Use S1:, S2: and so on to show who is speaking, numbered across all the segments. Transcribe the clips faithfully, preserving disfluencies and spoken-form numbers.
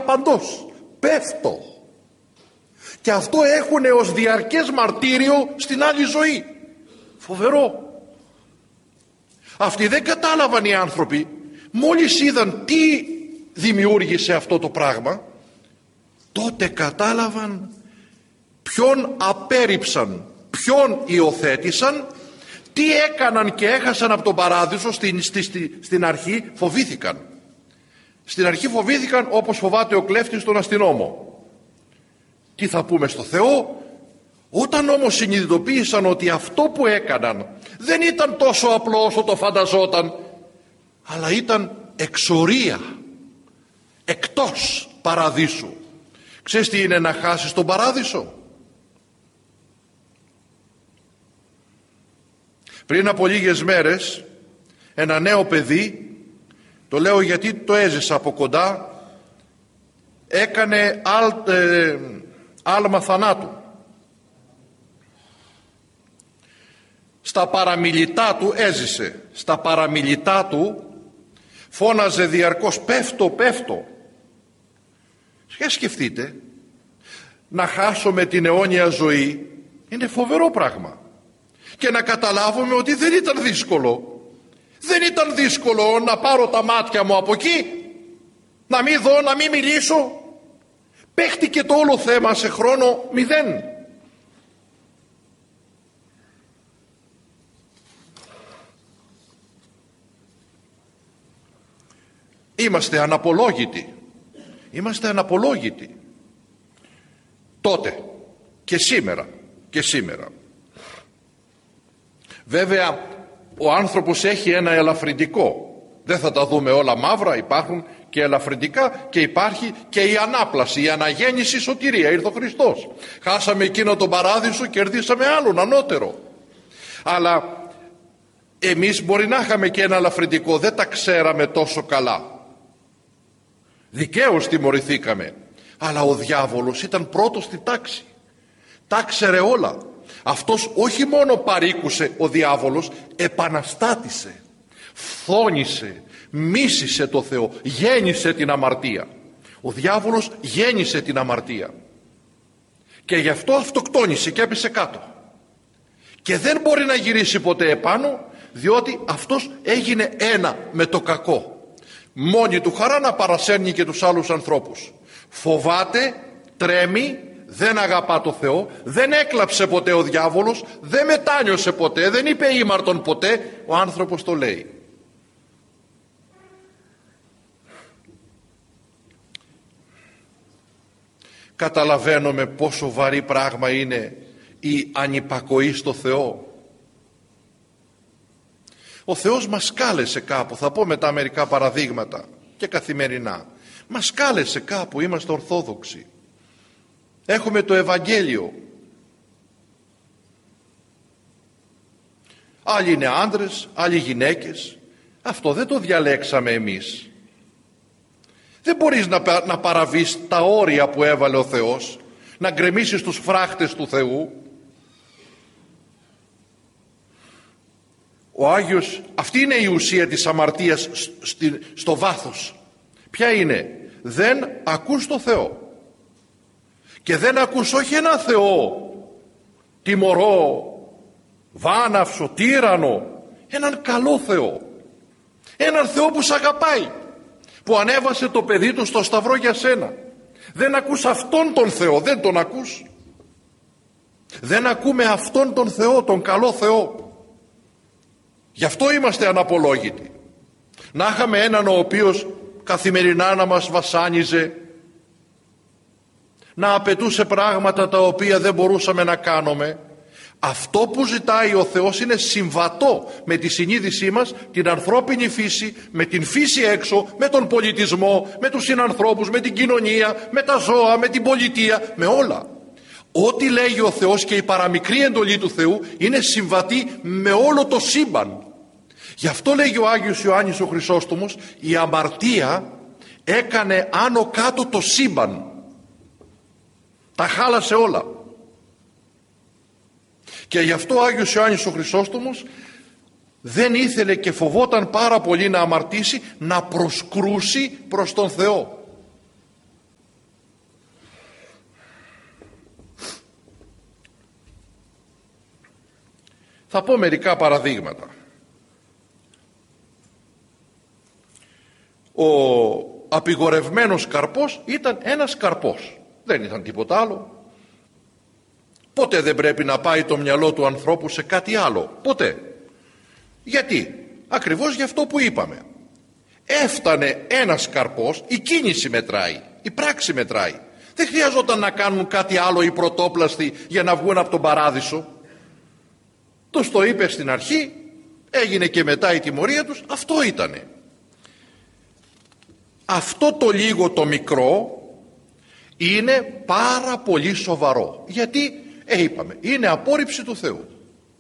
S1: άπαντος, πέφτω. Και αυτό έχουν ως διαρκές μαρτύριο στην άλλη ζωή. Φοβερό. Αυτοί δεν κατάλαβαν οι άνθρωποι, μόλις είδαν τι δημιούργησε αυτό το πράγμα, τότε κατάλαβαν ποιον απέρριψαν, ποιον υιοθέτησαν, τι έκαναν και έχασαν από τον παράδεισο. Στην, στη, στη, στην αρχή φοβήθηκαν. Στην αρχή φοβήθηκαν όπως φοβάται ο κλέφτης τον αστυνόμο. Τι θα πούμε στο Θεό? Όταν όμως συνειδητοποίησαν ότι αυτό που έκαναν δεν ήταν τόσο απλό όσο το φανταζόταν, αλλά ήταν εξορία, εκτός παραδείσου. Ξέρεις τι είναι να χάσεις τον παράδεισο? Πριν από λίγες μέρες ένα νέο παιδί, το λέω γιατί το έζησα από κοντά, έκανε άλ, ε, άλμα θανάτου. Στα παραμιλητά του έζησε, στα παραμιλητά του φώναζε διαρκώς πέφτω, πέφτω. Και σκεφτείτε, να χάσουμε την αιώνια ζωή είναι φοβερό πράγμα. Και να καταλάβουμε ότι δεν ήταν δύσκολο. Δεν ήταν δύσκολο να πάρω τα μάτια μου από εκεί, να μην δω, να μην μιλήσω. Παίχτηκε το όλο θέμα σε χρόνο μηδέν. Είμαστε αναπολόγητοι. Είμαστε αναπολόγητοι. Τότε και σήμερα και σήμερα. Βέβαια ο άνθρωπος έχει ένα ελαφρυντικό. Δεν θα τα δούμε όλα μαύρα, υπάρχουν και ελαφρυντικά και υπάρχει και η ανάπλαση, η αναγέννηση, η σωτηρία. Ήρθε ο Χριστός. Χάσαμε εκείνο τον παράδεισο, κερδίσαμε άλλον ανώτερο. Αλλά εμείς μπορεί να είχαμε και ένα ελαφρυντικό, δεν τα ξέραμε τόσο καλά. Δικαίως τιμωρηθήκαμε. Αλλά ο διάβολος ήταν πρώτος στη τάξη. Τα ξέρε όλα. Αυτός όχι μόνο παρήκουσε, ο διάβολος επαναστάτησε, φθόνησε, μίσησε το Θεό, γέννησε την αμαρτία. Ο διάβολος γέννησε την αμαρτία και γι' αυτό αυτοκτόνησε και έπεσε κάτω και δεν μπορεί να γυρίσει ποτέ επάνω, διότι αυτός έγινε ένα με το κακό. Μόνη του χαρά να παρασέρνει και τους άλλους ανθρώπους. Φοβάται, τρέμει, δεν αγαπά το Θεό, δεν έκλαψε ποτέ ο διάβολος, δεν μετάνιωσε ποτέ, δεν είπε ήμαρτον ποτέ. Ο άνθρωπος το λέει. Καταλαβαίνουμε πόσο βαρύ πράγμα είναι η ανυπακοή στο Θεό. Ο Θεός μας κάλεσε κάπου, θα πω μετά μερικά παραδείγματα και καθημερινά. Μας κάλεσε κάπου, είμαστε Ορθόδοξοι. Έχουμε το Ευαγγέλιο. Άλλοι είναι άντρες, άλλοι γυναίκες. Αυτό δεν το διαλέξαμε εμείς. Δεν μπορείς να, να παραβείς τα όρια που έβαλε ο Θεός, να γκρεμίσεις τους φράχτες του Θεού. Ο Άγιος, αυτή είναι η ουσία της αμαρτίας στη, στο βάθος. Ποια είναι? Δεν ακούς το Θεό. Και δεν ακούς όχι ένα Θεό τιμωρό, βάναυσο, τύραννο, έναν καλό Θεό. Έναν Θεό που σ' αγαπάει, που ανέβασε το παιδί του στο σταυρό για σένα. Δεν ακούς αυτόν τον Θεό, δεν τον ακούς. Δεν ακούμε αυτόν τον Θεό, τον καλό Θεό. Γι' αυτό είμαστε αναπολόγητοι. Να είχαμε έναν ο οποίος καθημερινά να μας βασάνιζε, να απαιτούσε πράγματα τα οποία δεν μπορούσαμε να κάνουμε. Αυτό που ζητάει ο Θεός είναι συμβατό με τη συνείδησή μας, την ανθρώπινη φύση, με την φύση έξω, με τον πολιτισμό, με τους συνανθρώπους, με την κοινωνία, με τα ζώα, με την πολιτεία, με όλα. Ό,τι λέγει ο Θεός και η παραμικρή εντολή του Θεού είναι συμβατή με όλο το σύμπαν. Γι' αυτό λέγει ο Άγιος Ιωάννης ο Χρυσόστομος, η αμαρτία έκανε άνω κάτω το σύμπαν. Τα χάλασε όλα. Και γι' αυτό ο Άγιος Ιωάννης ο Χρυσόστομος δεν ήθελε και φοβόταν πάρα πολύ να αμαρτήσει, να προσκρούσει προς τον Θεό. Θα πω μερικά παραδείγματα. Ο απειγορευμένος καρπός ήταν ένας καρπός, δεν ήταν τίποτα άλλο. Ποτέ δεν πρέπει να πάει το μυαλό του ανθρώπου σε κάτι άλλο, ποτέ. Γιατί? Ακριβώς γι' αυτό που είπαμε. Έφτανε ένας καρπός, η κίνηση μετράει, η πράξη μετράει. Δεν χρειαζόταν να κάνουν κάτι άλλο οι πρωτόπλαστοι για να βγουν από τον παράδεισο. Τους το είπε στην αρχή, έγινε και μετά η τιμωρία τους, αυτό ήτανε. Αυτό το λίγο το μικρό είναι πάρα πολύ σοβαρό. Γιατί, ε, είπαμε, είναι απόρριψη του Θεού.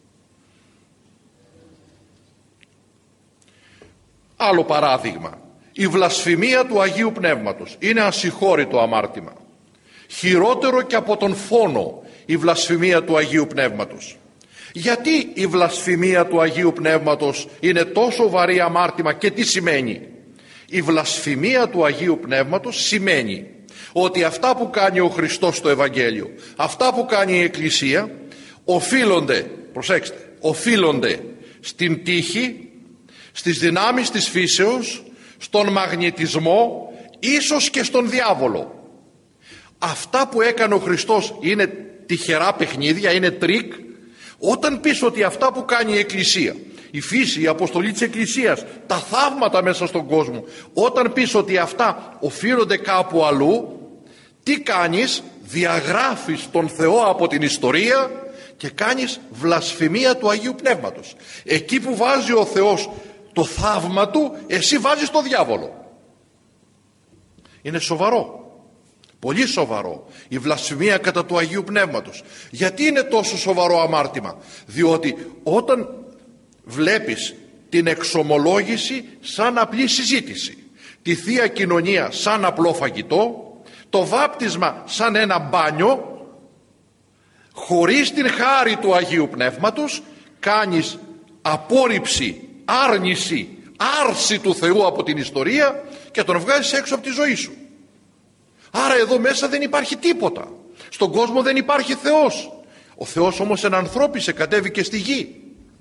S1: Άλλο παράδειγμα, η βλασφημία του Αγίου Πνεύματος είναι ασυγχώρητο αμάρτημα. Χειρότερο και από τον φόνο η βλασφημία του Αγίου Πνεύματος. Γιατί η βλασφημία του Αγίου Πνεύματος είναι τόσο βαρύ αμάρτημα και τι σημαίνει? Η βλασφημία του Αγίου Πνεύματος σημαίνει ότι αυτά που κάνει ο Χριστός στο Ευαγγέλιο, αυτά που κάνει η Εκκλησία, οφείλονται, προσέξτε, οφείλονται στην τύχη, στις δυνάμεις της φύσεως, στον μαγνητισμό, ίσως και στον διάβολο. Αυτά που έκανε ο Χριστός είναι τυχερά παιχνίδια, είναι τρίκ. Όταν πεις ότι αυτά που κάνει η Εκκλησία, η φύση, η αποστολή της Εκκλησίας, τα θαύματα μέσα στον κόσμο, όταν πεις ότι αυτά οφείλονται κάπου αλλού, τι κάνεις? Διαγράφεις τον Θεό από την ιστορία και κάνεις βλασφημία του Αγίου Πνεύματος. Εκεί που βάζει ο Θεός το θαύμα του, εσύ βάζεις το διάβολο. Είναι σοβαρό, πολύ σοβαρό η βλασφημία κατά του Αγίου Πνεύματος. Γιατί είναι τόσο σοβαρό αμάρτημα? Διότι όταν βλέπεις την εξομολόγηση σαν απλή συζήτηση, τη Θεία Κοινωνία σαν απλό φαγητό, το βάπτισμα σαν ένα μπάνιο, χωρίς την χάρη του Αγίου Πνεύματος, κάνεις απόρριψη, άρνηση, άρση του Θεού από την ιστορία και τον βγάζεις έξω από τη ζωή σου. Άρα εδώ μέσα δεν υπάρχει τίποτα. Στον κόσμο δεν υπάρχει Θεός. Ο Θεός όμως ενανθρώπισε, κατέβηκε στη γη.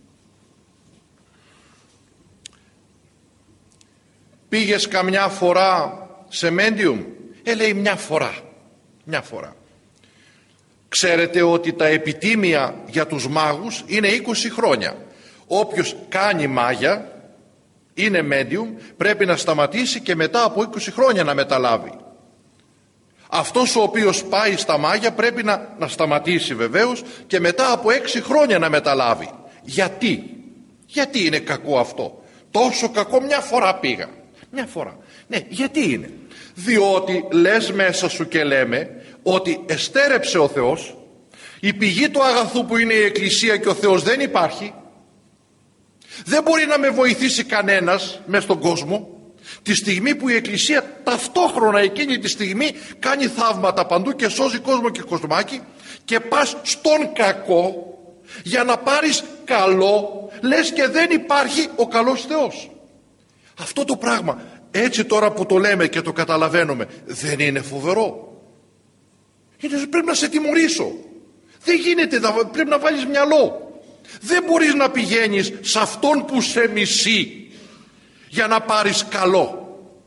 S1: Πήγες καμιά φορά σε μέντιουμ? Ε, λέει μια φορά. Μια φορά. Ξέρετε ότι τα επιτήμια για τους μάγους είναι είκοσι χρόνια. Όποιος κάνει μάγια, είναι μέντιουμ, πρέπει να σταματήσει και μετά από είκοσι χρόνια να μεταλάβει. Αυτός ο οποίος πάει στα μάγια πρέπει να, να σταματήσει βεβαίως και μετά από έξι χρόνια να μεταλάβει. Γιατί? Γιατί είναι κακό αυτό? Τόσο κακό? Μια φορά πήγα. Μια φορά. Ναι, γιατί είναι? Διότι λες μέσα σου και λέμε ότι εστέρεψε ο Θεός, η πηγή του αγαθού που είναι η Εκκλησία και ο Θεός δεν υπάρχει, δεν μπορεί να με βοηθήσει κανένας μες στον κόσμο, τη στιγμή που η Εκκλησία ταυτόχρονα εκείνη τη στιγμή κάνει θαύματα παντού και σώζει κόσμο και κοσμάκι, και πας στον κακό για να πάρεις καλό, λες και δεν υπάρχει ο καλός Θεός. Αυτό το πράγμα έτσι τώρα που το λέμε και το καταλαβαίνουμε, δεν είναι φοβερό? Είναι, πρέπει να σε τιμωρήσω. Δεν γίνεται, πρέπει να βάλεις μυαλό. Δεν μπορείς να πηγαίνεις σε αυτόν που σε μισεί για να πάρεις καλό.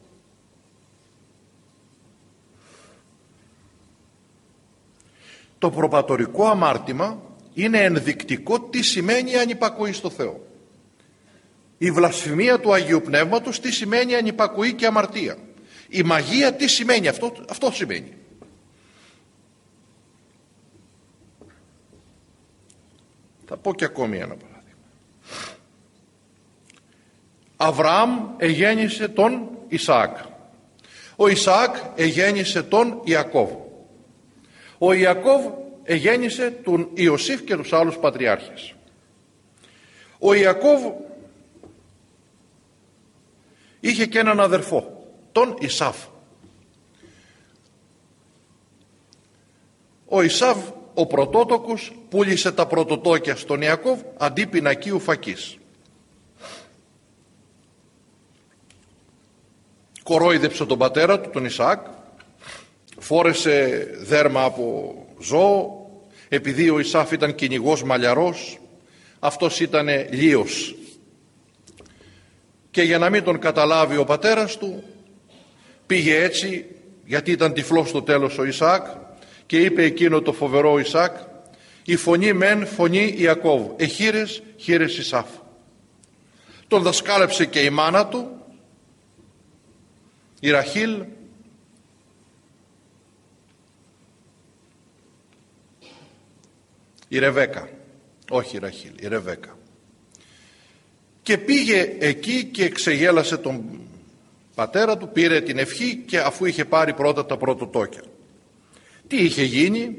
S1: Το προπατορικό αμάρτημα είναι ενδεικτικό τι σημαίνει ανυπακοή στο Θεό. Η βλασφημία του Αγίου Πνεύματος τι σημαίνει ανυπακοή και αμαρτία. Η μαγεία τι σημαίνει? Αυτό, αυτό σημαίνει. Θα πω και ακόμη ένα παράδειγμα. Αβραάμ εγέννησε τον Ισαάκ. Ο Ισαάκ εγέννησε τον Ιακώβ. Ο Ιακώβ εγέννησε τον Ιωσήφ και τους άλλους πατριάρχες. Ο Ιακώβ είχε και έναν αδερφό, τον Ισάβ. Ο Ισάβ, ο πρωτότοκος, πούλησε τα πρωτοτόκια στον Ιακώβ αντί πινακίου φακής. Κορόιδεψε τον πατέρα του, τον Ισαάκ, φόρεσε δέρμα από ζώο, επειδή ο Ισάβ ήταν κυνηγός μαλλιαρός, Αυτός ήτανε λίος. Και για να μην τον καταλάβει ο πατέρας του, πήγε έτσι, γιατί ήταν τυφλός στο τέλος ο Ισαάκ, και είπε εκείνο το φοβερό ο Ισαάκ: «Η φωνή μεν φωνή Ιακώβ, εχείρες χείρες Ισάφ». Τον δασκάλεψε και η μάνα του, η Ραχήλ, η Ρεβέκα, όχι η Ραχήλ, η Ρεβέκα. Και πήγε εκεί και ξεγέλασε τον πατέρα του, πήρε την ευχή, και αφού είχε πάρει πρώτα τα πρωτοτόκια. Τι είχε γίνει?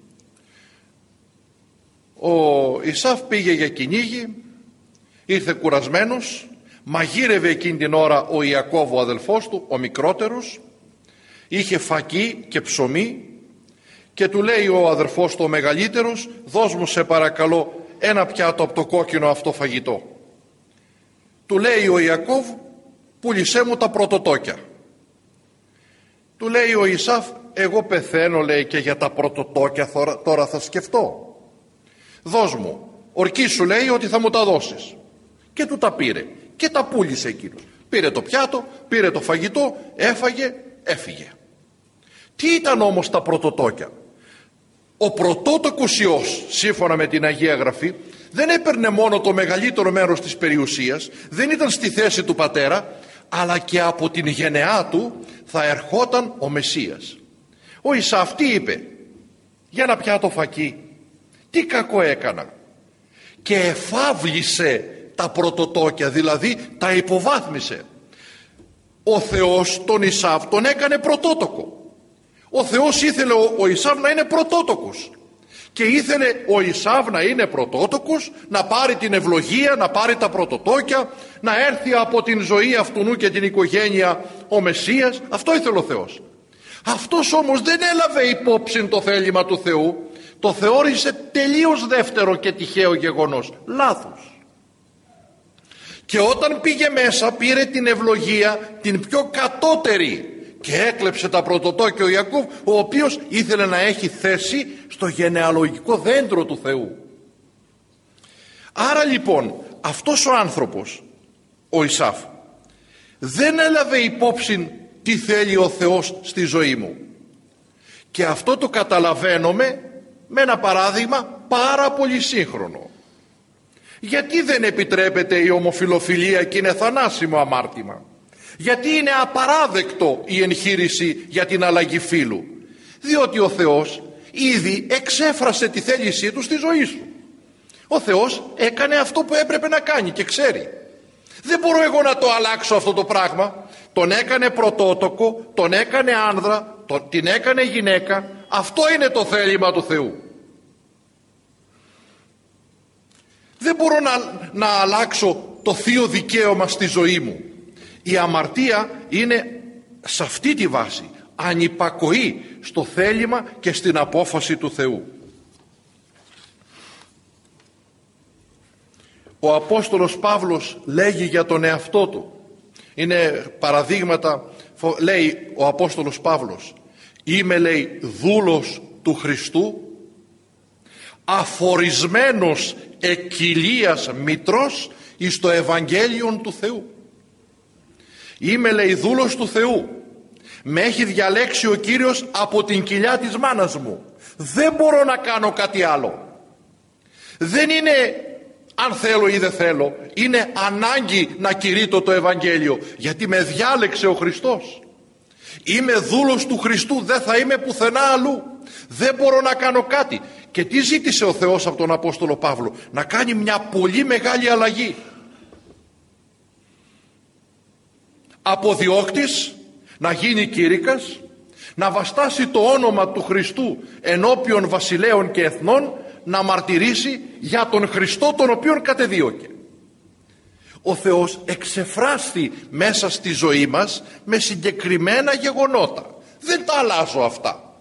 S1: Ο Ισάφ πήγε για κυνήγι, ήρθε κουρασμένος, μαγείρευε εκείνη την ώρα ο Ιακώβ ο αδελφός του, ο μικρότερος, είχε φακί και ψωμί, και του λέει ο αδερφός του ο μεγαλύτερος: «Δώσ' μου σε παρακαλώ ένα πιάτο από το κόκκινο αυτό φαγητό». Του λέει ο Ιακώβ: «Πούλησέ μου τα πρωτοτόκια». Του λέει ο Ισάφ: «Εγώ πεθαίνω», λέει, «και για τα πρωτοτόκια τώρα θα σκεφτώ. Δώσ' μου, ορκίσου», λέει, «ότι θα μου τα δώσεις». Και του τα πήρε και τα πούλησε εκείνος. Πήρε το πιάτο, πήρε το φαγητό, έφαγε, έφυγε. Τι ήταν όμως τα πρωτοτόκια? Ο πρωτότοκος Υιός, σύμφωνα με την Αγία Γραφή, δεν έπαιρνε μόνο το μεγαλύτερο μέρος της περιουσίας, δεν ήταν στη θέση του πατέρα, αλλά και από την γενεά του θα ερχόταν ο Μεσσίας. Ο Ισαφ τι είπε? «Για να πιάτο φακί, τι κακό έκανα?» Και εφάβλησε τα πρωτοτόκια, δηλαδή τα υποβάθμισε. Ο Θεός τον Ισαφ τον έκανε πρωτότοκο. Ο Θεός ήθελε ο, ο Ισαφ να είναι πρωτότοκος, και ήθελε ο Ισαφ να είναι πρωτότοκος, να πάρει την ευλογία, να πάρει τα πρωτοτόκια, να έρθει από την ζωή αυτού και την οικογένεια ο Μεσσίας. Αυτό ήθελε ο Θεός. Αυτός όμως δεν έλαβε υπόψη το θέλημα του Θεού, το θεώρησε τελείως δεύτερο και τυχαίο γεγονός. Λάθος. Και όταν πήγε μέσα, πήρε την ευλογία την πιο κατώτερη και έκλεψε τα πρωτοτόκια ο Ιακώβ, ο οποίος ήθελε να έχει θέση στο γενεαλογικό δέντρο του Θεού. Άρα λοιπόν αυτός ο άνθρωπος, ο Ισαφ, δεν έλαβε υπόψη τι θέλει ο Θεός στη ζωή μου. Και αυτό το καταλαβαίνουμε με ένα παράδειγμα πάρα πολύ σύγχρονο. Γιατί δεν επιτρέπεται η ομοφιλοφιλία και είναι θανάσιμο αμάρτημα? Γιατί είναι απαράδεκτο η εγχείρηση για την αλλαγή φύλου? Διότι ο Θεός ήδη εξέφρασε τη θέλησή του στη ζωή σου. Ο Θεός έκανε αυτό που έπρεπε να κάνει και ξέρει. Δεν μπορώ εγώ να το αλλάξω αυτό το πράγμα. Τον έκανε πρωτότοκο, τον έκανε άνδρα, τον, την έκανε γυναίκα. Αυτό είναι το θέλημα του Θεού. Δεν μπορώ να, να αλλάξω το θείο δικαίωμα στη ζωή μου. Η αμαρτία είναι σε αυτή τη βάση, ανυπακοή στο θέλημα και στην απόφαση του Θεού. Ο Απόστολος Παύλος λέγει για τον εαυτό του, είναι παραδείγματα, λέει ο Απόστολος Παύλος: «Είμαι», λέει, «δούλος του Χριστού, αφορισμένος εκκυλίας μητρός εις το Ευαγγέλιον του Θεού». Είμαι, λέει, δούλος του Θεού. Με έχει διαλέξει ο Κύριος από την κοιλιά της μάνας μου. Δεν μπορώ να κάνω κάτι άλλο. Δεν είναι αν θέλω ή δεν θέλω. Είναι ανάγκη να κηρύττω το Ευαγγέλιο, γιατί με διάλεξε ο Χριστός. Είμαι δούλος του Χριστού, δεν θα είμαι πουθενά αλλού. Δεν μπορώ να κάνω κάτι. Και τι ζήτησε ο Θεός από τον Απόστολο Παύλο? Να κάνει μια πολύ μεγάλη αλλαγή. Από διώκτης να γίνει κήρυκας, να βαστάσει το όνομα του Χριστού ενώπιον βασιλέων και εθνών, να μαρτυρήσει για τον Χριστό τον οποίον κατεδίωκε. Ο Θεός εξεφράστη μέσα στη ζωή μας με συγκεκριμένα γεγονότα. Δεν τα αλλάζω αυτά.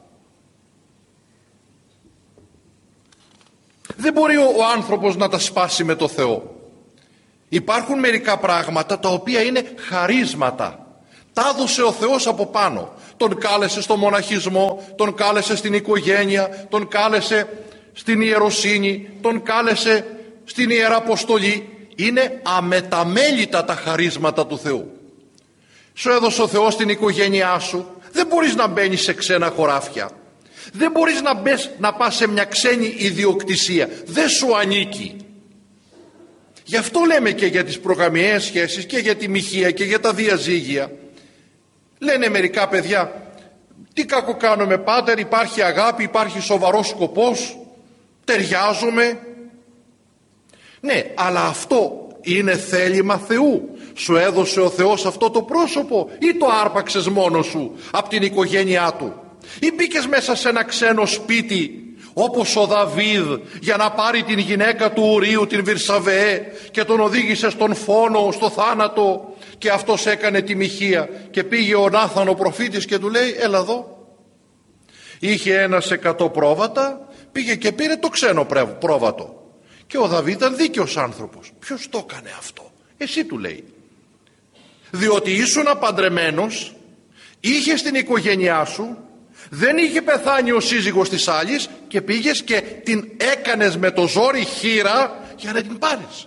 S1: Δεν μπορεί ο άνθρωπος να τα σπάσει με το Θεό. Υπάρχουν μερικά πράγματα τα οποία είναι χαρίσματα. Τα έδωσε ο Θεός από πάνω. Τον κάλεσε στο μοναχισμό, τον κάλεσε στην οικογένεια, τον κάλεσε στην ιεροσύνη, τον κάλεσε στην Ιερά Αποστολή, είναι αμεταμέλητα τα χαρίσματα του Θεού. Σου έδωσε ο Θεός την οικογένειά σου, δεν μπορείς να μπαίνεις σε ξένα χωράφια, δεν μπορείς να, μπες, να πας σε μια ξένη ιδιοκτησία, δεν σου ανήκει. Γι' αυτό λέμε και για τις προγαμιαίες σχέσεις και για τη μοιχεία και για τα διαζύγια. Λένε μερικά παιδιά, τι κακό κάνουμε πάτερ, υπάρχει αγάπη, υπάρχει σοβαρός σκοπός, ταιριάζουμε. Ναι, αλλά αυτό είναι θέλημα Θεού. Σου έδωσε ο Θεός αυτό το πρόσωπο ή το άρπαξες μόνος σου από την οικογένειά του, ή μπήκες μέσα σε ένα ξένο σπίτι όπως ο Δαβίδ για να πάρει την γυναίκα του Ουρίου, την Βυρσαβεέ, και τον οδήγησε στον φόνο, στο θάνατο, και αυτός έκανε τη μοιχεία και πήγε ο Νάθαν ο προφήτης και του λέει έλα εδώ. Είχε ένας εκατό πρόβατα, πήγε και πήρε το ξένο πρόβατο. Και ο Δαβίδ ήταν δίκαιος άνθρωπος. Ποιος το έκανε αυτό? Εσύ, του λέει. Διότι ήσουν απαντρεμένος, είχες την οικογένειά σου, δεν είχε πεθάνει ο σύζυγος της άλλης και πήγες και την έκανες με το ζόρι χήρα για να την πάρεις.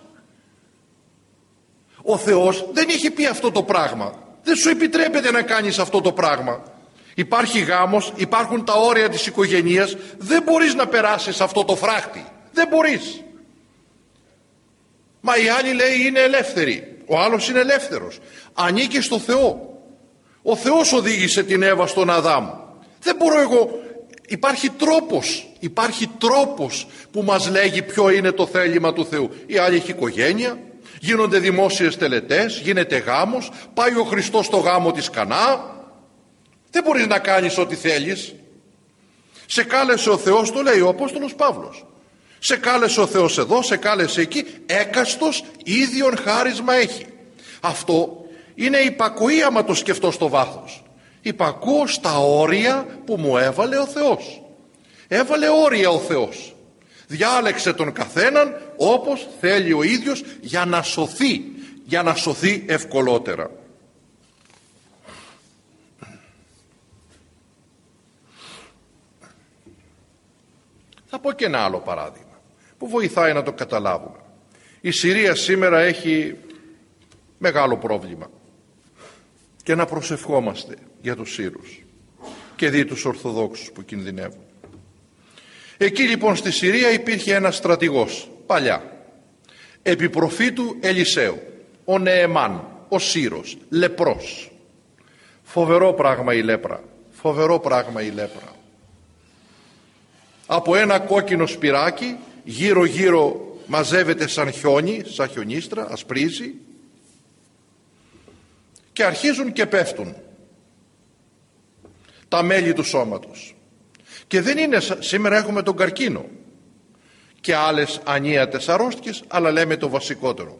S1: Ο Θεός δεν είχε πει αυτό το πράγμα. Δεν σου επιτρέπεται να κάνεις αυτό το πράγμα. Υπάρχει γάμος, υπάρχουν τα όρια της οικογένειας, δεν μπορείς να περάσεις αυτό το φράχτη. Δεν μπορείς. Μα η άλλη λέει είναι ελεύθερη, ο άλλος είναι ελεύθερος. Ανήκει στο Θεό. Ο Θεός οδήγησε την Εύα στον Αδάμ. Δεν μπορώ εγώ. Υπάρχει τρόπος, υπάρχει τρόπος που μας λέγει ποιο είναι το θέλημα του Θεού. Η άλλη έχει οικογένεια, γίνονται δημόσιες τελετές, γίνεται γάμος, πάει ο Χριστός στο γάμο της Κανά. Δεν μπορείς να κάνεις ό,τι θέλεις. Σε κάλεσε ο Θεός, το λέει ο Απόστολος Παύλος. Σε κάλεσε ο Θεός εδώ, σε κάλεσε εκεί, έκαστος ίδιον χάρισμα έχει. Αυτό είναι υπακοή άμα το σκεφτώ στο βάθος. Υπακούω στα όρια που μου έβαλε ο Θεός. Έβαλε όρια ο Θεός. Διάλεξε τον καθέναν όπως θέλει ο ίδιος για να σωθεί, για να σωθεί ευκολότερα. Θα πω και ένα άλλο παράδειγμα που βοηθάει να το καταλάβουμε. Η Συρία σήμερα έχει μεγάλο πρόβλημα και να προσευχόμαστε για τους Σύρους και δι' τους Ορθοδόξους που κινδυνεύουν. Εκεί λοιπόν στη Συρία υπήρχε ένας στρατηγός παλιά, επί προφήτου Ελισαίου, ο Νεεμάν, ο Σύρος, λεπρός. Φοβερό πράγμα η λέπρα, φοβερό πράγμα η λέπρα. Από ένα κόκκινο σπυράκι γύρω γύρω μαζεύεται σαν χιόνι, σαν χιονίστρα, ασπρίζει και αρχίζουν και πέφτουν τα μέλη του σώματος. Και δεν είναι, σήμερα έχουμε τον καρκίνο και άλλες ανίατες αρρώστιες, αλλά λέμε το βασικότερο.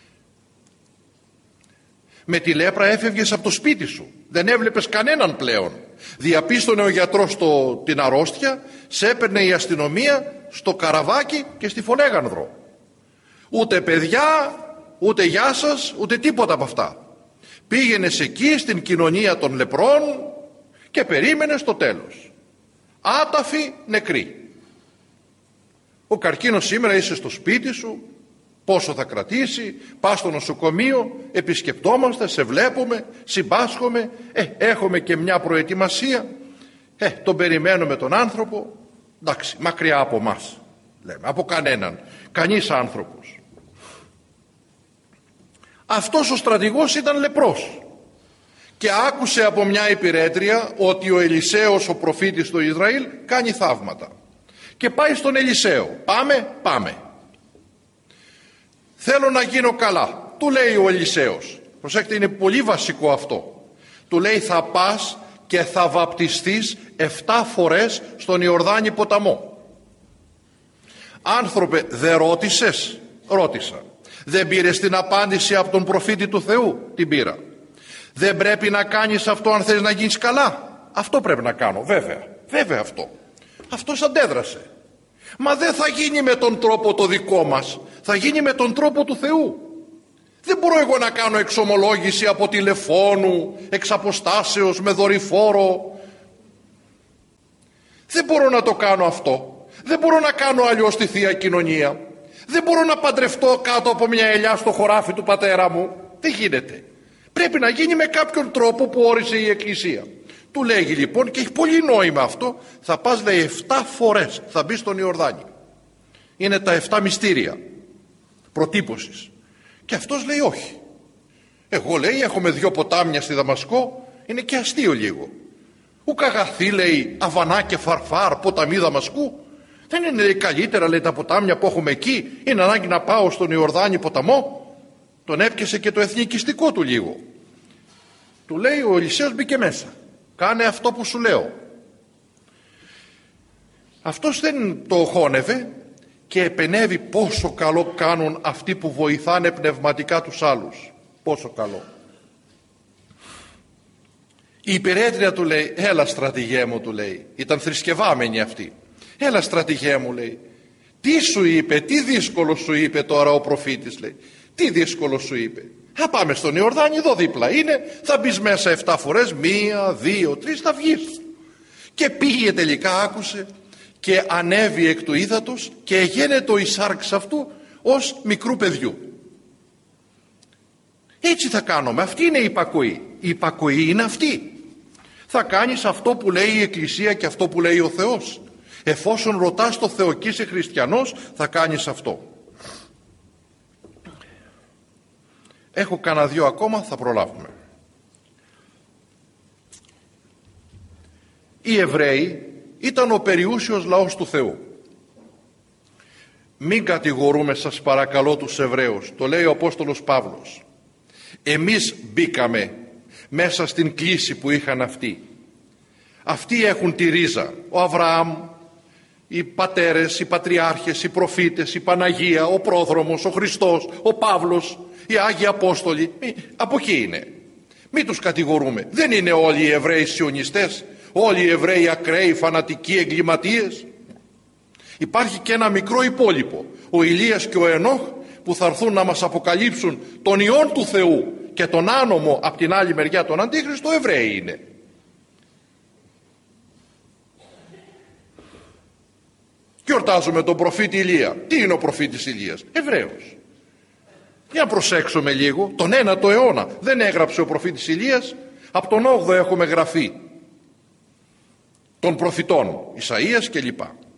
S1: Με τη λέπρα έφευγες από το σπίτι σου, δεν έβλεπες κανέναν πλέον. Διαπίστωνε ο γιατρός το, την αρρώστια, σε έπαιρνε η αστυνομία στο Καραβάκι και στη Φολέγανδρο. Ούτε παιδιά, ούτε γεια σας, ούτε τίποτα από αυτά. Πήγαινες εκεί στην κοινωνία των λεπρών και περίμενες το τέλος. Άταφοι, νεκροί. Ο καρκίνος σήμερα είσαι στο σπίτι σου, πόσο θα κρατήσει, πας στο νοσοκομείο, επισκεπτόμαστε, σε βλέπουμε, συμπάσχομαι, ε, έχουμε και μια προετοιμασία, ε, τον περιμένουμε τον άνθρωπο, εντάξει, μακριά από μας, λέμε, από κανέναν, κανείς άνθρωπος. Αυτός ο στρατηγός ήταν λεπρός και άκουσε από μια υπηρέτρια ότι ο Ελισαίος, ο προφήτης του Ισραήλ, κάνει θαύματα και πάει στον Ελισαίο. Πάμε, πάμε. Θέλω να γίνω καλά, του λέει ο Ελισαίος. Προσέξτε, είναι πολύ βασικό αυτό. Του λέει θα πας και θα βαπτιστείς εφτά φορές στον Ιορδάνη ποταμό. Άνθρωπε, δεν ρώτησες? Ρώτησα. Δεν πήρες την απάντηση από τον προφήτη του Θεού? Την πήρα. Δεν πρέπει να κάνεις αυτό αν θες να γίνεις καλά? Αυτό πρέπει να κάνω, βέβαια. Βέβαια αυτό. Αυτός αντέδρασε. Μα δεν θα γίνει με τον τρόπο το δικό μας, θα γίνει με τον τρόπο του Θεού. Δεν μπορώ εγώ να κάνω εξομολόγηση από τηλεφώνου, εξ αποστάσεως, με δορυφόρο. Δεν μπορώ να το κάνω αυτό. Δεν μπορώ να κάνω αλλιώς τη Θεία Κοινωνία. Δεν μπορώ να παντρευτώ κάτω από μια ελιά στο χωράφι του πατέρα μου. Δεν γίνεται. Πρέπει να γίνει με κάποιον τρόπο που όρισε η Εκκλησία. Του λέγει λοιπόν, και έχει πολύ νόημα αυτό, θα πας λέει εφτά φορές, θα μπει στον Ιορδάνη. Είναι τα εφτά μυστήρια προτύπωσης. Και αυτός λέει όχι. Εγώ λέει έχουμε δυο ποτάμια στη Δαμασκό, είναι και αστείο λίγο. Ουκ αγαθή λέει Αβανά και Φαρφάρ ποταμί Δαμασκού. Δεν είναι λέει, καλύτερα λέει τα ποτάμια που έχουμε εκεί, είναι ανάγκη να πάω στον Ιορδάνη ποταμό. Τον έπιασε και το εθνικιστικό του λίγο. Του λέει ο Ελισέος μπήκε μέσα. Κάνε αυτό που σου λέω. Αυτός δεν το χώνευε και επενεύει πόσο καλό κάνουν αυτοί που βοηθάνε πνευματικά τους άλλους. Πόσο καλό. Η υπηρέτρια του λέει, έλα στρατηγέ μου, του λέει, ήταν θρησκευάμενη αυτή. Έλα στρατηγέ μου, λέει, τι σου είπε, τι δύσκολο σου είπε τώρα ο προφήτης, λέει. Τι δύσκολο σου είπε. Θα πάμε στον Ιορδάνη, εδώ δίπλα είναι, θα μπεις μέσα εφτά φορές, μία, δύο, τρεις, θα βγεις. Και πήγε τελικά, άκουσε, και ανέβη εκ του ύδατος και εγένετο η σάρξ αυτού ως μικρού παιδιού. Έτσι θα κάνουμε, αυτή είναι η υπακοή. Η υπακοή είναι αυτή. Θα κάνεις αυτό που λέει η Εκκλησία και αυτό που λέει ο Θεός. Εφόσον ρωτάς το Θεό και είσαι χριστιανός, θα κάνεις αυτό. Έχω κανένα δυο ακόμα, θα προλάβουμε. Οι Εβραίοι ήταν ο περιούσιος λαός του Θεού. Μην κατηγορούμε σας παρακαλώ τους Εβραίους, το λέει ο Απόστολος Παύλος. Εμείς μπήκαμε μέσα στην κλίση που είχαν αυτοί. Αυτοί έχουν τη ρίζα. Ο Αβραάμ, οι πατέρες, οι πατριάρχες, οι προφήτες, η Παναγία, ο πρόδρομος, ο Χριστός, ο Παύλος, οι Άγιοι Απόστολοι. Από εκεί είναι. Μην τους κατηγορούμε. Δεν είναι όλοι οι Εβραίοι σιωνιστές, όλοι οι Εβραίοι ακραίοι, φανατικοί, εγκληματίες. Υπάρχει και ένα μικρό υπόλοιπο, ο Ηλίας και ο Ενώχ, που θα έρθουν να μας αποκαλύψουν τον Υιόν του Θεού και τον άνομο από την άλλη μεριά τον Αντίχριστο. Εβραίοι είναι. Και ορτάζουμε τον προφήτη Ηλία. Τι είναι ο προφήτης Ηλίας? Εβραίος. Για να προσέξουμε λίγο. Τον ένατο αιώνα δεν έγραψε ο προφήτης Ηλίας. Από τον όγδοο έχουμε γραφεί των προφητών Ισαΐας κλπ.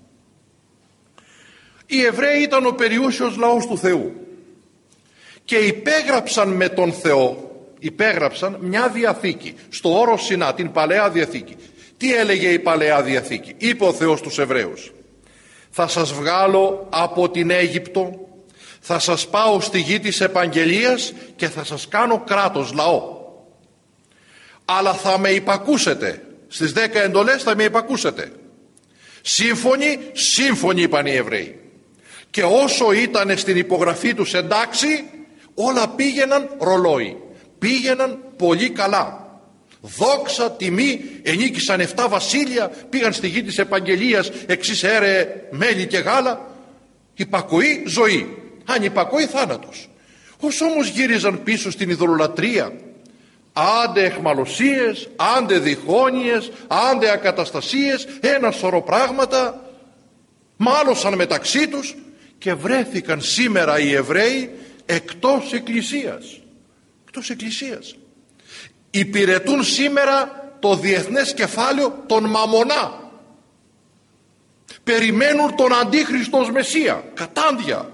S1: Οι Εβραίοι ήταν ο περιούσιος λαός του Θεού και υπέγραψαν με τον Θεό, υπέγραψαν μια διαθήκη στο όρος Σινά, την Παλαιά Διαθήκη. Τι έλεγε η Παλαιά Διαθήκη? Είπε ο Θεός στους Εβραίους: θα σας βγάλω από την Αίγυπτο, θα σας πάω στη γη της επαγγελίας και θα σας κάνω κράτος, λαό. Αλλά θα με υπακούσετε. Στις δέκα εντολές θα με υπακούσετε. Σύμφωνοι, σύμφωνοι είπαν οι Εβραίοι. Και όσο ήταν στην υπογραφή τους εντάξει, όλα πήγαιναν ρολόι. Πήγαιναν πολύ καλά. Δόξα, τιμή, ενίκησαν εφτά βασίλεια, πήγαν στη γη της επαγγελίας, εξής έρεε μέλι και γάλα. Υπακοή, ζωή. Αν υπακοή, θάνατος. Όσο όμως γύριζαν πίσω στην ειδωλολατρία, άντε εχμαλωσίες, άντε διχόνοιες, άντε ακαταστασίες, ένα σωρό πράγματα, μάλωσαν μεταξύ τους και βρέθηκαν σήμερα οι Εβραίοι εκτός εκκλησίας. Εκτός εκκλησίας. Υπηρετούν σήμερα το διεθνές κεφάλαιο των Μαμονά. Περιμένουν τον Αντίχριστο ως Μεσσία. Κατάντια.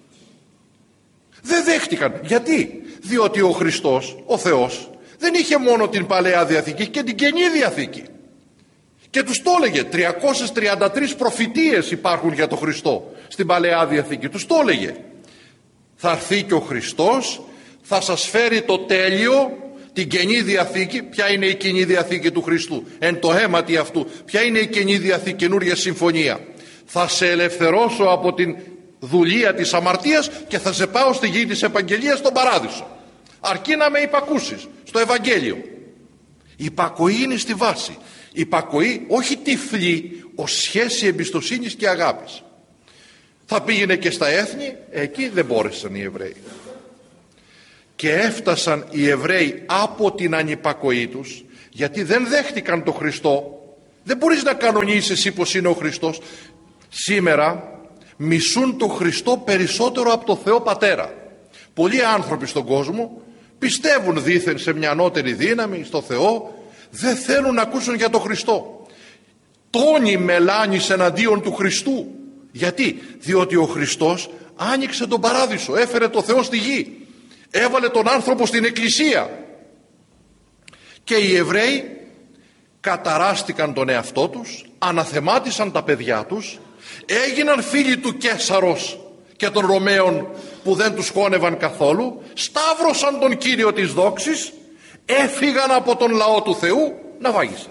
S1: Δεν δέχτηκαν. Γιατί? Διότι ο Χριστός, ο Θεός, δεν είχε μόνο την Παλαιά Διαθήκη και την Καινή Διαθήκη. Και τους το έλεγε. τριακόσιες τριάντα τρεις προφητείες υπάρχουν για τον Χριστό στην Παλαιά Διαθήκη. Τους το έλεγε. Θα έρθει και ο Χριστός, θα σας φέρει το τέλειο, την Καινή Διαθήκη. Ποια είναι η Καινή Διαθήκη του Χριστού? Εν το αίματι αυτού. Ποια είναι η Καινή Διαθήκη, καινούρια συμφωνία? Θα σε ελευθερώσω από την δουλεία της αμαρτίας και θα σε πάω στη γη της επαγγελίας, στον παράδεισο. Αρκεί να με υπακούσεις στο Ευαγγέλιο. Η υπακοή είναι στη βάση. Η υπακοή όχι τυφλή, ως σχέση εμπιστοσύνης και αγάπης. Θα πήγαινε και στα έθνη, εκεί δεν μπόρεσαν οι Εβραίοι. Και έφτασαν οι Εβραίοι από την ανυπακοή τους, γιατί δεν δέχτηκαν τον Χριστό. Δεν μπορείς να κανονίσεις εσύ πως είναι ο Χριστός. Σήμερα μισούν τον Χριστό περισσότερο από τον Θεό Πατέρα. Πολλοί άνθρωποι στον κόσμο πιστεύουν δήθεν σε μια ανώτερη δύναμη, στο Θεό, δεν θέλουν να ακούσουν για τον Χριστό. Τόνι μελάνης εναντίον του Χριστού. Γιατί? Διότι ο Χριστός άνοιξε τον παράδεισο, έφερε το Θεό στη γη, έβαλε τον άνθρωπο στην εκκλησία. Και οι Εβραίοι καταράστηκαν τον εαυτό τους, αναθεμάτισαν τα παιδιά τους, έγιναν φίλοι του Καίσαρος και των Ρωμαίων που δεν τους χώνευαν καθόλου, σταύρωσαν τον Κύριο της δόξης, έφυγαν από τον λαό του Θεού, να βάγισαν.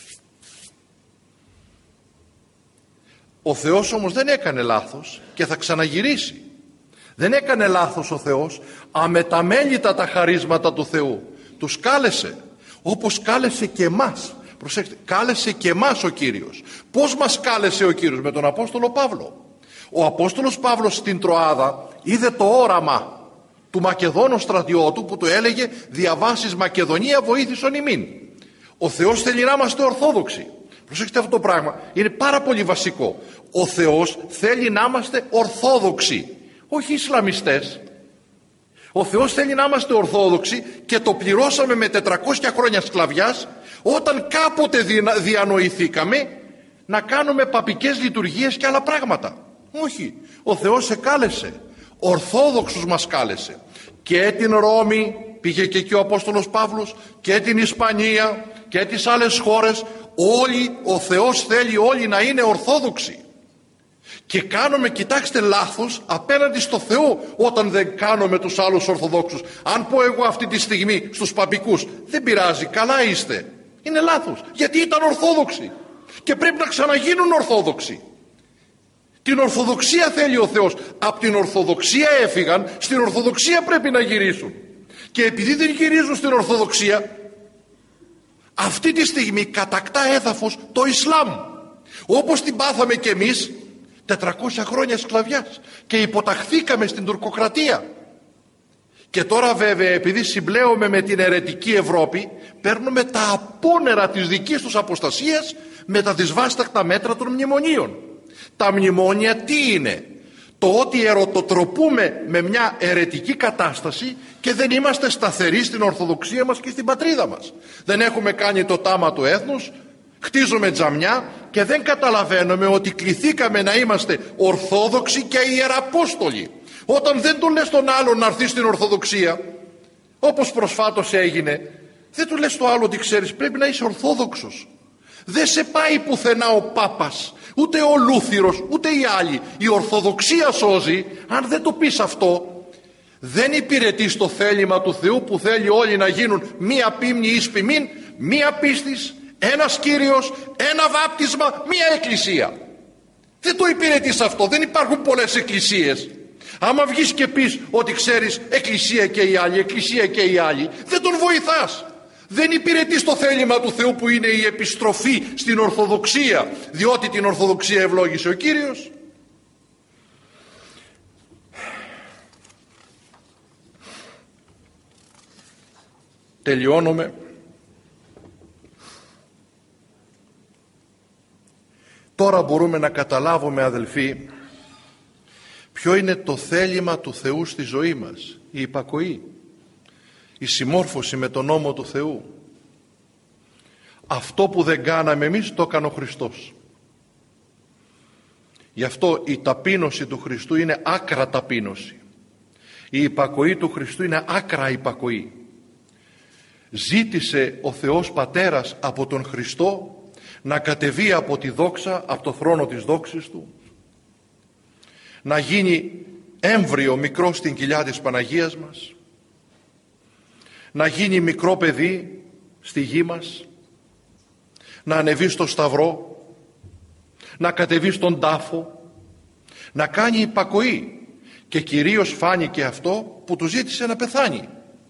S1: Ο Θεός όμως δεν έκανε λάθος και θα ξαναγυρίσει. Δεν έκανε λάθος ο Θεός, αμεταμέλητα τα χαρίσματα του Θεού τους κάλεσε, όπως κάλεσε και εμάς. Προσέξτε, κάλεσε και εμάς ο Κύριος. Πώς μας κάλεσε ο Κύριος? Με τον Απόστολο Παύλο. Ο Απόστολος Παύλος στην Τροάδα είδε το όραμα του Μακεδόνου στρατιώτου που του έλεγε «Διαβάσεις Μακεδονία βοήθησον ημίν». Ο Θεός θέλει να είμαστε ορθόδοξοι. Προσέξτε αυτό το πράγμα, είναι πάρα πολύ βασικό. Ο Θεός θέλει να είμαστε ορθόδοξοι, όχι Ισλαμιστές. Ο Θεός θέλει να είμαστε ορθόδοξοι και το πληρώσαμε με τετρακόσια χρόνια σκλαβιάς όταν κάποτε διανοηθήκαμε να κάνουμε παπικές λειτουργίες και άλλα πράγματα. Όχι, ο Θεός σε κάλεσε, ορθόδοξους μας κάλεσε. Και την Ρώμη πήγε και εκεί ο Απόστολος Παύλος, και την Ισπανία και τις άλλες χώρες. Όλοι, ο Θεός θέλει όλοι να είναι ορθόδοξοι. Και κάνουμε, κοιτάξτε, λάθος απέναντι στο Θεό όταν δεν κάνουμε τους άλλους ορθοδόξους. Αν πω εγώ αυτή τη στιγμή στους παπικούς, δεν πειράζει, καλά είστε, είναι λάθος, γιατί ήταν ορθόδοξοι και πρέπει να ξαναγίνουν ορθόδοξοι. Την ορθοδοξία θέλει ο Θεός. Από την ορθοδοξία έφυγαν, στην ορθοδοξία πρέπει να γυρίσουν. Και επειδή δεν γυρίζουν στην ορθοδοξία, αυτή τη στιγμή κατακτά έδαφος το Ισλάμ, όπως την πάθαμε κι εμείς τετρακόσια χρόνια σκλαβιάς και υποταχθήκαμε στην τουρκοκρατία. Και τώρα βέβαια, επειδή συμπλέουμε με την αιρετική Ευρώπη, παίρνουμε τα απόνερα της δικής τους αποστασίας με τα δυσβάσταχτα μέτρα των μνημονίων. Τα μνημόνια τι είναι? Το ότι ερωτοτροπούμε με μια αιρετική κατάσταση και δεν είμαστε σταθεροί στην Ορθοδοξία μας και στην πατρίδα μας. Δεν έχουμε κάνει το τάμα του έθνους, χτίζουμε τζαμιά και δεν καταλαβαίνουμε ότι κληθήκαμε να είμαστε Ορθόδοξοι και Ιεραπόστολοι. Όταν δεν του λες τον άλλον να έρθει στην Ορθοδοξία, όπως προσφάτως έγινε, δεν του λες το άλλο ότι ξέρεις πρέπει να είσαι Ορθόδοξος. Δεν σε πάει πουθενά ο Πάπας, ούτε ο Λούθυρος, ούτε οι άλλοι. Η Ορθοδοξία σώζει. Αν δεν το πεις αυτό, δεν υπηρετείς το θέλημα του Θεού που θέλει όλοι να γίνουν μία πίμνη εις ποιμήν, μία πίστης, ένας Κύριος, ένα βάπτισμα, μία εκκλησία. Δεν το υπηρετείς αυτό. Δεν υπάρχουν πολλές εκκλησίες. Άμα βγεις και πεις ότι ξέρεις εκκλησία και οι άλλοι, εκκλησία και οι άλλοι, δεν τον βοηθάς. Δεν υπηρετείς το θέλημα του Θεού που είναι η επιστροφή στην Ορθοδοξία, διότι την Ορθοδοξία ευλόγησε ο Κύριος. Τελειώνουμε. Τώρα μπορούμε να καταλάβουμε, αδελφοί, ποιο είναι το θέλημα του Θεού στη ζωή μας. Η υπακοή, η συμμόρφωση με τον νόμο του Θεού. Αυτό που δεν κάναμε εμείς το έκανε ο Χριστός. Γι' αυτό η ταπείνωση του Χριστού είναι άκρα ταπείνωση. Η υπακοή του Χριστού είναι άκρα υπακοή. Ζήτησε ο Θεός Πατέρας από τον Χριστό να κατεβεί από τη δόξα, από το θρόνο της δόξης Του, να γίνει έμβριο μικρό στην κοιλιά της Παναγίας μας, να γίνει μικρό παιδί στη γη μας, να ανεβεί στο σταυρό, να κατεβεί στον τάφο, να κάνει υπακοή. Και κυρίως φάνηκε αυτό που του ζήτησε να πεθάνει.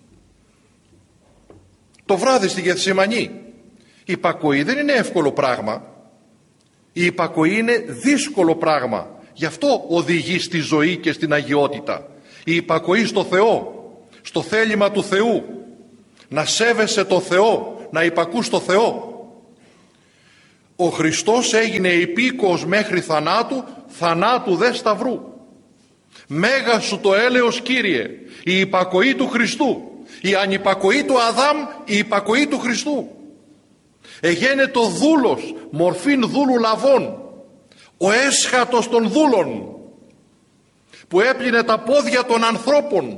S1: Το βράδυ στη Γεθσιμανή. Η υπακοή δεν είναι εύκολο πράγμα. Η υπακοή είναι δύσκολο πράγμα. Γι' αυτό οδηγεί στη ζωή και στην αγιότητα. Η υπακοή στο Θεό, στο θέλημα του Θεού. Να σέβεσαι το Θεό, να υπακούς το Θεό. Ο Χριστός έγινε υπήκοος μέχρι θανάτου θανάτου δε σταυρού. Μέγα σου το έλεος, Κύριε, η υπακοή του Χριστού, η ανυπακοή του Αδάμ, η υπακοή του Χριστού. Εγένετο δούλος, μορφήν δούλου λαβών, ο έσχατος των δούλων, που έπλυνε τα πόδια των ανθρώπων.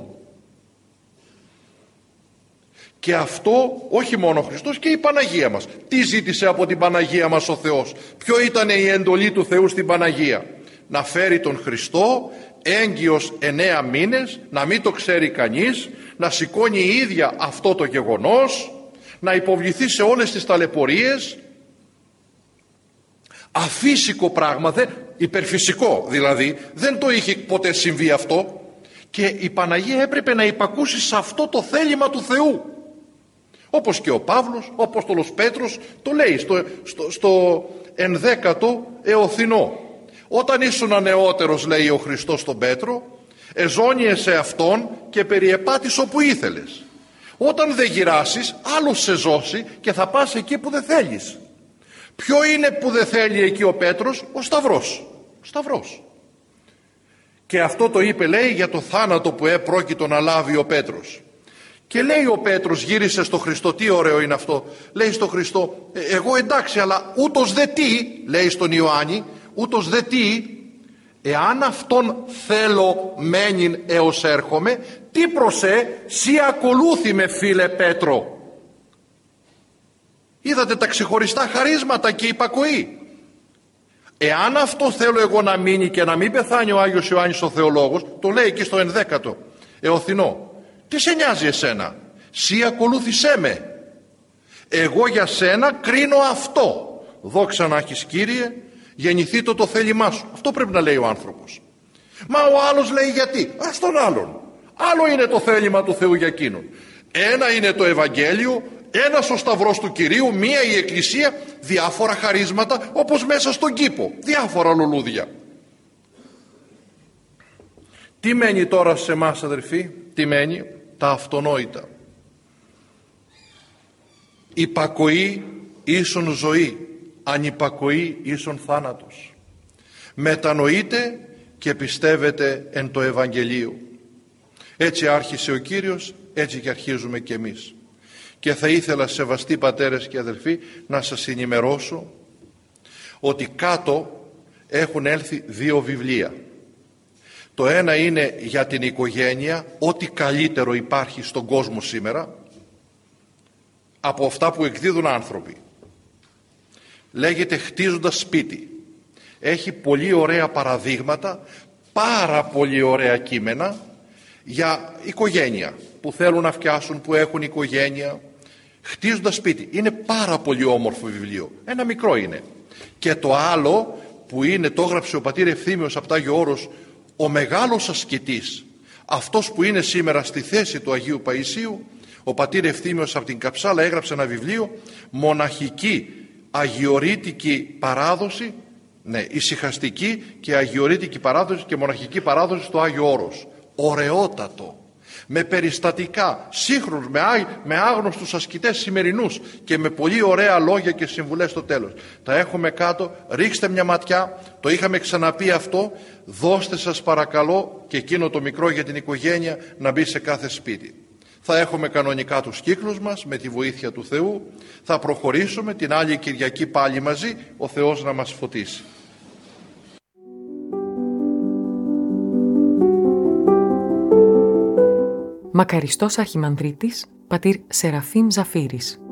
S1: Και αυτό όχι μόνο ο Χριστός, και η Παναγία μας. Τι ζήτησε από την Παναγία μας ο Θεός? Ποιο ήταν η εντολή του Θεού στην Παναγία? Να φέρει τον Χριστό έγκυος εννέα μήνες, να μην το ξέρει κανείς, να σηκώνει η ίδια αυτό το γεγονός, να υποβληθεί σε όλες τις ταλαιπωρίες. Αφύσικο πράγμα, δεν, υπερφυσικό δηλαδή, δεν το είχε ποτέ συμβεί αυτό, και η Παναγία έπρεπε να υπακούσει σε αυτό το θέλημα του Θεού. Όπως και ο Παύλος, ο Απόστολος Πέτρος το λέει στο, στο, στο ενδέκατο Εωθινό. Όταν ήσουν νεότερος, λέει ο Χριστός στον Πέτρο, εζώνιεσαι αυτόν και περιεπάτης όπου ήθελες. Όταν δεν γυράσεις, άλλος σε ζώσει και θα πας εκεί που δεν θέλεις. Ποιο είναι που δεν θέλει εκεί ο Πέτρος? Ο Σταυρός. Ο Σταυρός. Και αυτό το είπε, λέει, για το θάνατο που επρόκειτο να λάβει ο Πέτρος. Και λέει ο Πέτρος, γύρισε στο Χριστό, τι ωραίο είναι αυτό. Λέει στο Χριστό, ε, εγώ εντάξει, αλλά ούτως δε τι, λέει στον Ιωάννη, ούτως δε τι, εάν αυτόν θέλω μένειν έως έρχομαι, τι προσέ, σύ ακολούθη με, φίλε Πέτρο. Είδατε τα ξεχωριστά χαρίσματα και υπακοή. Εάν αυτό θέλω εγώ να μείνει και να μην πεθάνει ο Άγιος Ιωάννης ο Θεολόγος, το λέει και στο ενδέκατο Εωθινό, τι σε νοιάζει εσένα? Σύ ακολούθησέ με. Εγώ για σένα κρίνω αυτό. Δόξα να έχεις, Κύριε, γεννηθεί το το θέλημά σου. Αυτό πρέπει να λέει ο άνθρωπος. Μα ο άλλος λέει γιατί? Ας τον άλλον. Άλλο είναι το θέλημα του Θεού για εκείνον. Ένα είναι το Ευαγγέλιο, ένας ο Σταυρός του Κυρίου, μία η Εκκλησία, διάφορα χαρίσματα όπως μέσα στον κήπο, διάφορα λουλούδια. Τι μένει τώρα σε εμάς, αδερφοί? Τι μένει? Τα αυτονόητα. Υπακοή ίσον ζωή, ανυπακοή ίσον θάνατος. Μετανοείτε και πιστεύετε εν το Ευαγγελίο. Έτσι άρχισε ο Κύριος, έτσι και αρχίζουμε και εμείς. Και θα ήθελα, σεβαστοί πατέρες και αδελφοί, να σας ενημερώσω ότι κάτω έχουν έλθει δύο βιβλία. Το ένα είναι για την οικογένεια, ό,τι καλύτερο υπάρχει στον κόσμο σήμερα από αυτά που εκδίδουν άνθρωποι. Λέγεται «Χτίζοντας σπίτι». Έχει πολύ ωραία παραδείγματα, πάρα πολύ ωραία κείμενα για οικογένεια που θέλουν να φτιάσουν, που έχουν οικογένεια. «Χτίζοντας σπίτι». Είναι πάρα πολύ όμορφο βιβλίο. Ένα μικρό είναι. Και το άλλο που είναι, το έγραψε ο πατήρ Ευθύμιος από το Άγιο Όρος, ο μεγάλος ασκητής, αυτός που είναι σήμερα στη θέση του Αγίου Παΐσιου, ο πατήρ Ευθύμιος από την Καψάλα έγραψε ένα βιβλίο, «Μοναχική αγιορείτικη παράδοση», ναι, ησυχαστική και αγιορείτικη παράδοση και μοναχική παράδοση στο Άγιο Όρος. Ωραιότατο, με περιστατικά, σύγχρονους, με, α, με άγνωστους ασκητές σημερινούς και με πολύ ωραία λόγια και συμβουλές στο τέλος. Τα έχουμε κάτω, ρίξτε μια ματιά, το είχαμε ξαναπεί αυτό, δώστε σας παρακαλώ και εκείνο το μικρό για την οικογένεια να μπει σε κάθε σπίτι. Θα έχουμε κανονικά τους κύκλους μας με τη βοήθεια του Θεού, θα προχωρήσουμε την άλλη Κυριακή πάλι μαζί, ο Θεός να μας φωτίσει.
S2: Μακαριστός Αρχιμανδρίτης, πατήρ Σεραφείμ Ζαφύρης.